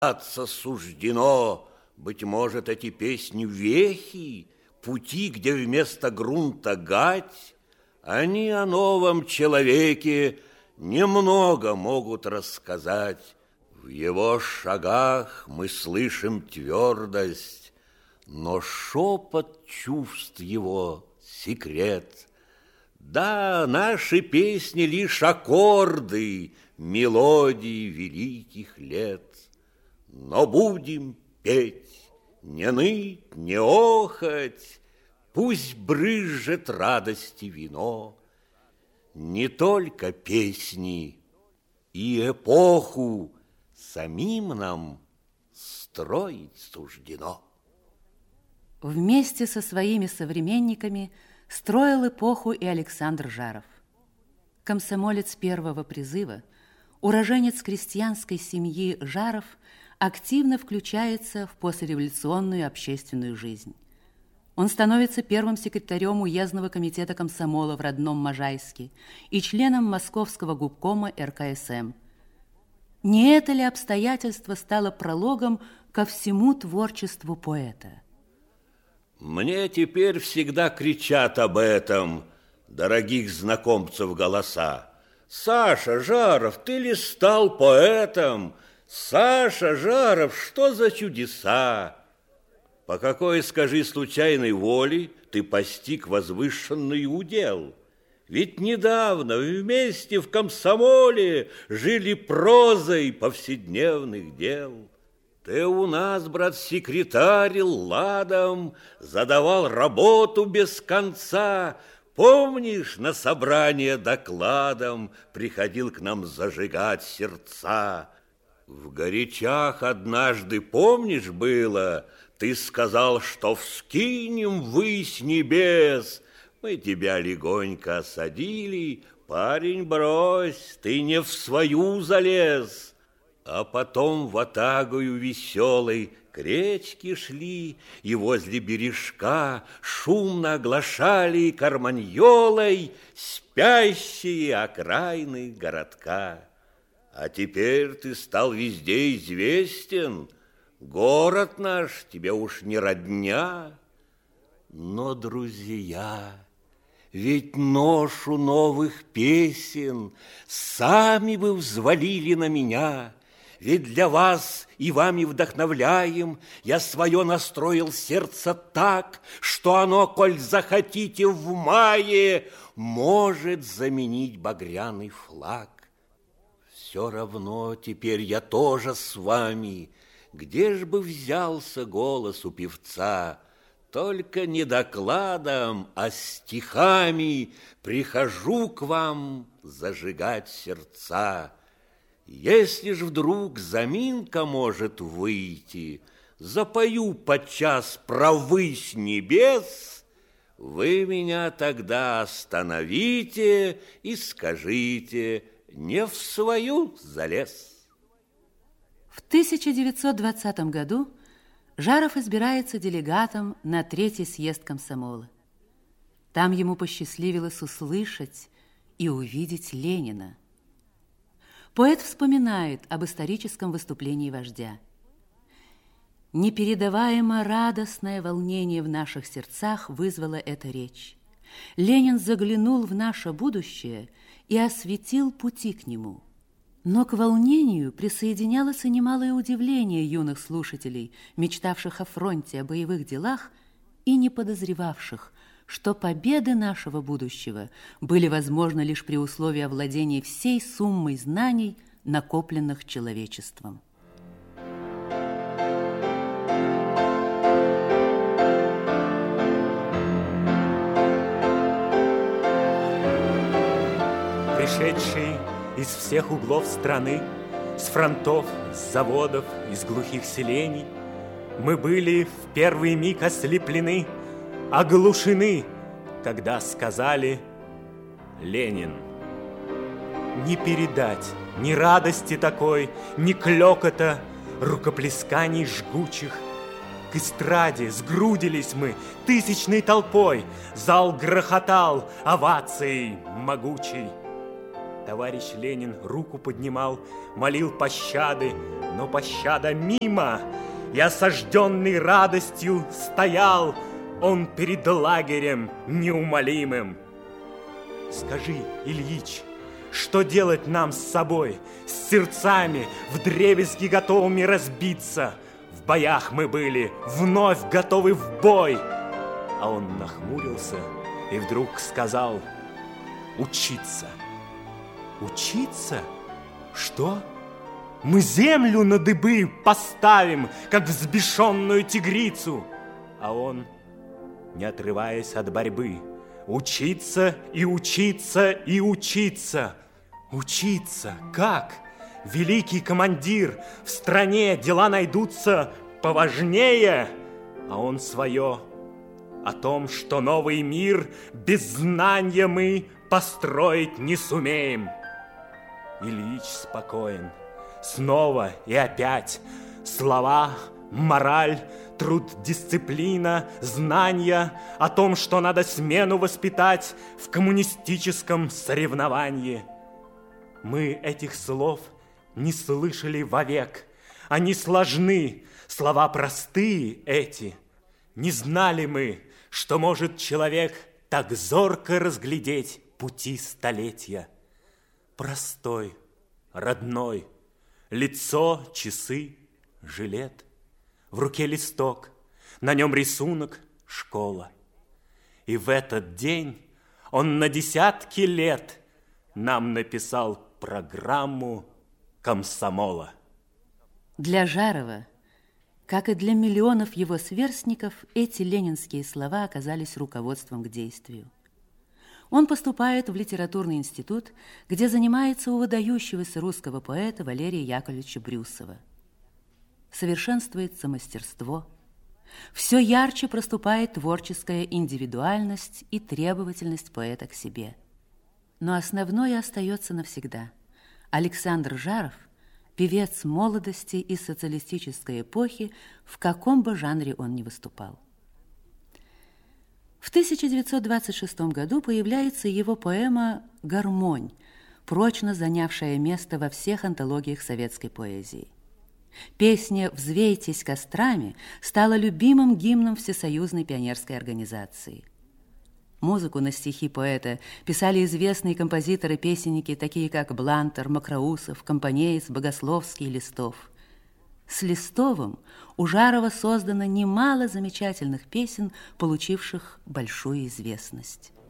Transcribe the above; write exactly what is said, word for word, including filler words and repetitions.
Отца суждено, быть может, эти песни вехи, пути, где вместо грунта гать, они о новом человеке немного могут рассказать. В его шагах мы слышим твердость, но шепот чувств его секрет. Да, наши песни лишь аккорды мелодий великих лет. Но будем петь, не ныть, не охать, пусть брызжет радости вино. Не только песни, и эпоху самим нам строить суждено. Вместе со своими современниками строил эпоху и Александр Жаров. Комсомолец первого призыва, уроженец крестьянской семьи Жаров, активно включается в послереволюционную общественную жизнь. Он становится первым секретарем уездного комитета комсомола в родном Можайске и членом Московского губкома эр ка эс эм. Не это ли обстоятельство стало прологом ко всему творчеству поэта? Мне теперь всегда кричат об этом, дорогих знакомцев голоса. Саша Жаров, ты ли стал поэтом? Саша Жаров, что за чудеса? По какой, скажи, случайной воле ты постиг возвышенный удел? Ведь недавно вместе в комсомоле жили прозой повседневных дел. Ты у нас, брат, секретарил ладом, задавал работу без конца. Помнишь, на собрание докладом приходил к нам зажигать сердца? В горячах однажды, помнишь, было, ты сказал, что вскинем ввысь небес. Мы тебя легонько осадили, парень, брось, ты не в свою залез. А потом ватагою веселой к речке шли, и возле бережка шумно оглашали карманьолой спящие окраины городка. А теперь ты стал везде известен, город наш тебе уж не родня. Но, друзья, ведь ношу новых песен сами вы взвалили на меня. Ведь для вас и вами вдохновляем я свое настроил сердце так, что оно, коль захотите в мае, может заменить багряный флаг. Все равно теперь я тоже с вами. Где ж бы взялся голос у певца? Только не докладом, а стихами прихожу к вам зажигать сердца. Если ж вдруг заминка может выйти, запою подчас про высь небес, вы меня тогда остановите и скажите: не в свою залез. В тысяча девятьсот двадцатом году Жаров избирается делегатом на третий съезд комсомола. Там ему посчастливилось услышать и увидеть Ленина. Поэт вспоминает об историческом выступлении вождя. Непередаваемо радостное волнение в наших сердцах вызвала эта речь. Ленин заглянул в наше будущее и осветил пути к нему. Но к волнению присоединялось и немалое удивление юных слушателей, мечтавших о фронте, о боевых делах и не подозревавших, что победы нашего будущего были возможны лишь при условии овладения всей суммой знаний, накопленных человечеством. Пришедшие из всех углов страны, с фронтов, с заводов, из глухих селений, мы были в первый миг ослеплены, оглушены, когда сказали «Ленин». Не передать ни радости такой, ни клёкота, рукоплесканий жгучих. К эстраде сгрудились мы тысячной толпой, зал грохотал овацией могучей. Товарищ Ленин руку поднимал, молил пощады, но пощада мимо. И осажденный радостью стоял он перед лагерем неумолимым. Скажи, Ильич, что делать нам с собой, с сердцами, вдребезги готовыми разбиться? В боях мы были, вновь готовы в бой. А он нахмурился и вдруг сказал: учиться. Учиться? Что? Мы землю на дыбы поставим, как взбешенную тигрицу. А он, не отрываясь от борьбы: учиться и учиться и учиться. Учиться? Как? Великий командир, в стране дела найдутся поважнее. А он свое: о том, что новый мир без знания мы построить не сумеем. Ильич спокоен. Снова и опять слова, мораль, труд, дисциплина, знания о том, что надо смену воспитать в коммунистическом соревновании. Мы этих слов не слышали вовек. Они сложны, слова простые эти. Не знали мы, что может человек так зорко разглядеть пути столетия. Простой, родной, лицо, часы, жилет, в руке листок, на нем рисунок, школа. И в этот день он на десятки лет нам написал программу комсомола. Для Жарова, как и для миллионов его сверстников, эти ленинские слова оказались руководством к действию. Он поступает в литературный институт, где занимается у выдающегося русского поэта Валерия Яковлевича Брюсова. Совершенствуется мастерство, все ярче проступает творческая индивидуальность и требовательность поэта к себе. Но основное остается навсегда. Александр Жаров – певец молодости и социалистической эпохи, в каком бы жанре он ни выступал. В тысяча девятьсот двадцать шестом году появляется его поэма «Гармонь», прочно занявшая место во всех антологиях советской поэзии. Песня «Взвейтесь кострами» стала любимым гимном Всесоюзной пионерской организации. Музыку на стихи поэта писали известные композиторы-песенники, такие как Блантер, Мокроусов, Компанеец, Богословский, Листов. С Листовым у Жарова создано немало замечательных песен, получивших большую известность.